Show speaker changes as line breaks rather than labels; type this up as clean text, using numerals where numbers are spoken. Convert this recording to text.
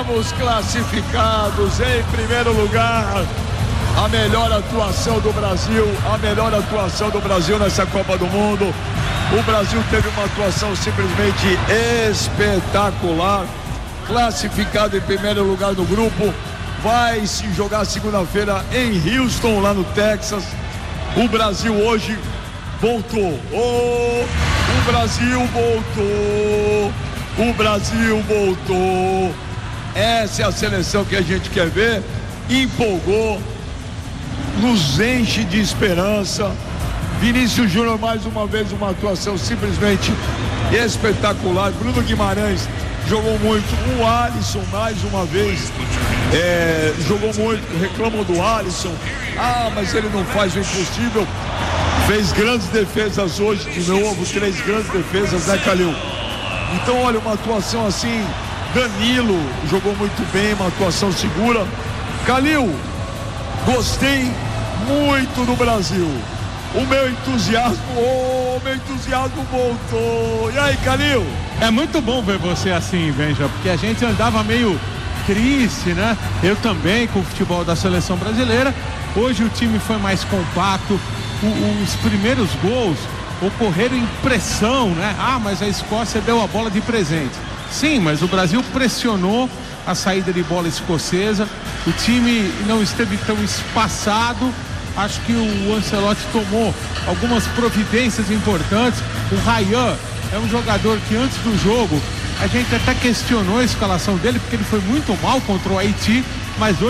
Estamos classificados em primeiro lugar. A melhor atuação do Brasil, nessa Copa do Mundo. O Brasil teve uma atuação simplesmente espetacular. Classificado em primeiro lugar no grupo. Vai se jogar segunda-feira em Houston, lá no Texas. O Brasil hoje voltou. O Brasil voltou. Essa é a seleção que a gente quer ver. Empolgou, nos enche de esperança. Vinícius Júnior, mais uma vez, uma atuação simplesmente espetacular. Bruno Guimarães jogou muito. O Alisson, mais uma vez, jogou muito. Reclamam do Alisson. Mas ele não faz o impossível. Fez grandes defesas hoje, de novo, 3 grandes defesas, né, Calil? Então, olha, uma atuação assim. Danilo jogou muito bem, uma atuação segura. Calil, gostei muito do Brasil. O meu entusiasmo voltou. E aí, Calil?
É muito bom ver você assim, Benja, porque a gente andava meio triste, né? Eu também, com o futebol da seleção brasileira. Hoje o time foi mais compacto. Os primeiros gols ocorreram em pressão, né? Mas a Escócia deu a bola de presente. Sim, mas o Brasil pressionou a saída de bola escocesa. O time não esteve tão espaçado. Acho que o Ancelotti tomou algumas providências importantes. O Ryan é um jogador que antes do jogo a gente até questionou a escalação dele, porque ele foi muito mal contra o Haiti, mas hoje